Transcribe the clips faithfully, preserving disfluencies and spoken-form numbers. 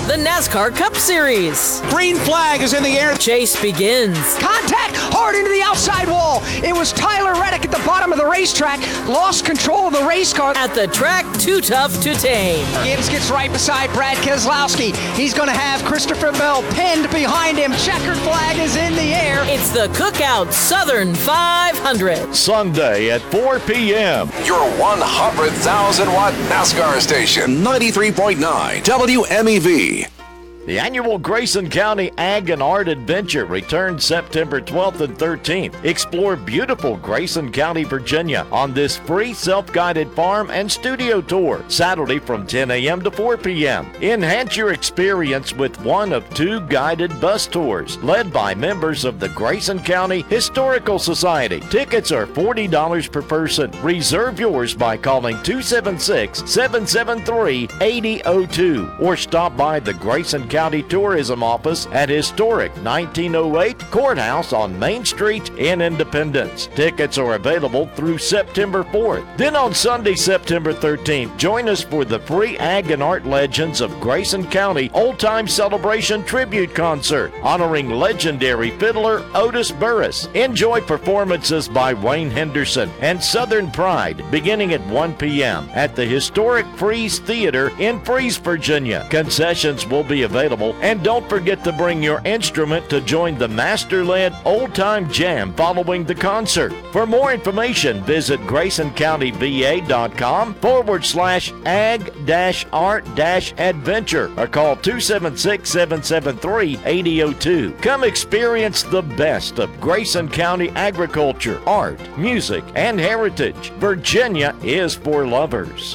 the NASCAR Cup Series. Green flag is in the air. Chase begins. Contact hard into the outside wall. It was Tyler Reddick at the bottom of the racetrack. Lost control of the race car. At the track, too tough to tame. Gibbs gets right beside Brad Keselowski. He's going to have Christopher Bell pinned behind him. Checkered flag is in the air. It's the Cookout Southern five hundred. Sunday at four p.m. Your one hundred thousand watt NASCAR station, ninety-three point nine W M E V. The annual Grayson County Ag and Art Adventure returns September twelfth and thirteenth. Explore beautiful Grayson County, Virginia on this free self-guided farm and studio tour, Saturday from ten a.m. to four p.m. Enhance your experience with one of two guided bus tours led by members of the Grayson County Historical Society. Tickets are forty dollars per person. Reserve yours by calling two seven six, seven seven three, eight zero zero two or stop by the Grayson County County Tourism Office at historic nineteen oh eight Courthouse on Main Street in Independence. Tickets are available through September fourth. Then on Sunday, September thirteenth, join us for the free Ag and Art Legends of Grayson County Old Time Celebration Tribute Concert honoring legendary fiddler Otis Burris. Enjoy performances by Wayne Henderson and Southern Pride beginning at one p.m. at the historic Freeze Theater in Freeze, Virginia. Concessions will be available. And don't forget to bring your instrument to join the master-led old-time jam following the concert. For more information, visit GraysonCountyVA.com forward slash ag dash art dash adventure or call two seven six, seven seven three, eight zero zero two. Come experience the best of Grayson County agriculture, art, music, and heritage. Virginia is for lovers.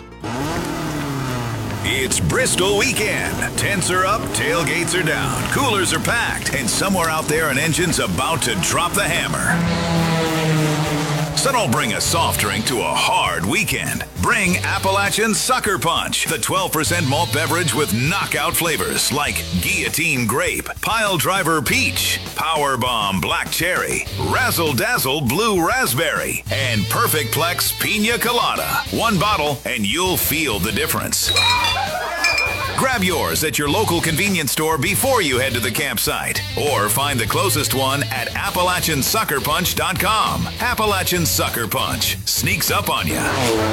It's Bristol weekend. Tents are up, tailgates are down, coolers are packed, and somewhere out there an engine's about to drop the hammer. So don't bring a soft drink to a hard weekend. Bring Appalachian Sucker Punch, the twelve percent malt beverage with knockout flavors like Guillotine Grape, Pile Driver Peach, Power Bomb Black Cherry, Razzle Dazzle Blue Raspberry, and Perfect Plex Pina Colada. One bottle and you'll feel the difference. Grab yours at your local convenience store before you head to the campsite, or find the closest one at Appalachian Sucker Punch dot com. Appalachian Sucker Punch sneaks up on you.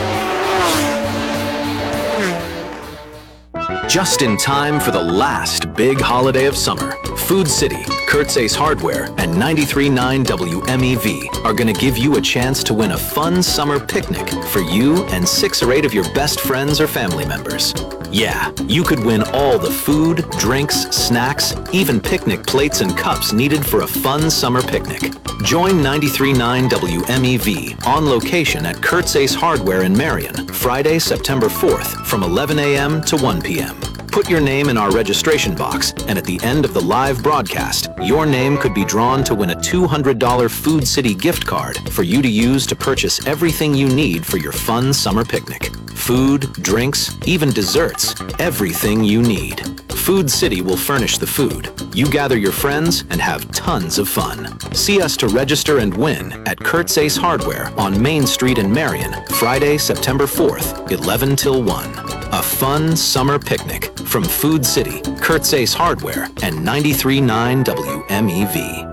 Just in time for the last big holiday of summer, Food City, Kurt's Ace Hardware, and ninety-three point nine W M E V are going to give you a chance to win a fun summer picnic for you and six or eight of your best friends or family members. Yeah, you could win all the food, drinks, snacks, even picnic plates and cups needed for a fun summer picnic. Join ninety-three point nine W M E V on location at Kurt's Ace Hardware in Marion, Friday, September fourth from eleven a.m. to one p.m. Put your name in our registration box, and at the end of the live broadcast, your name could be drawn to win a two hundred dollars Food City gift card for you to use to purchase everything you need for your fun summer picnic. Food, drinks, even desserts, everything you need. Food City will furnish the food. You gather your friends and have tons of fun. See us to register and win at Kurt's Ace Hardware on Main Street in Marion, Friday, September fourth, eleven till one. A fun summer picnic from Food City, Kurt's Ace Hardware, and ninety-three point nine W M E V.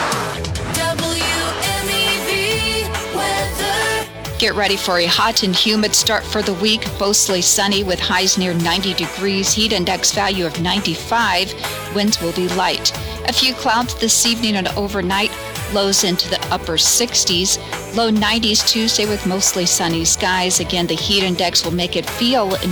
Get ready for a hot and humid start for the week. Mostly sunny with highs near ninety degrees. Heat index value of ninety-five. Winds will be light. A few clouds this evening and overnight. Lows into the upper sixties. Low nineties Tuesday with mostly sunny skies. Again, the heat index will make it feel